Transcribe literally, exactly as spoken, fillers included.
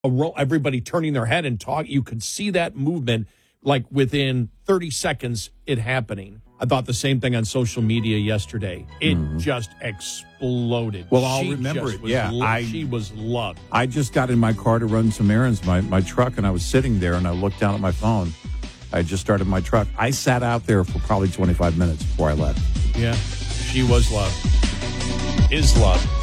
a roll, everybody turning their head and talk. You could see that movement like within thirty seconds it happening. I thought the same thing on social media yesterday. It mm-hmm. just exploded. Well, I'll she remember it. Was Yeah, lo- I, she was loved. I just got in my car to run some errands, my, my truck, and I was sitting there, and I looked down at my phone. I just started my truck. I sat out there for probably twenty-five minutes before I left. Yeah, she was loved. Is loved.